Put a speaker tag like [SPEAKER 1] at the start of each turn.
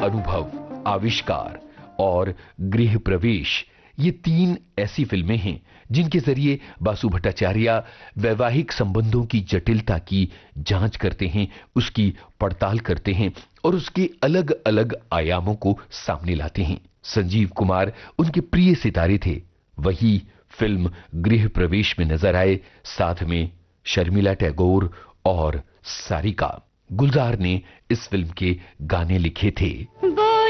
[SPEAKER 1] अनुभव, आविष्कार और गृह प्रवेश, ये 3 ऐसी फिल्में हैं जिनके जरिए बासु भट्टाचार्य वैवाहिक संबंधों की जटिलता की जांच करते हैं, उसकी पड़ताल करते हैं और उसके अलग अलग आयामों को सामने लाते हैं। संजीव कुमार उनके प्रिय सितारे थे। वही फिल्म गृह प्रवेश में नजर आए, साथ में शर्मिला टैगोर और सारिका। गुलजार ने इस फिल्म के गाने लिखे थे।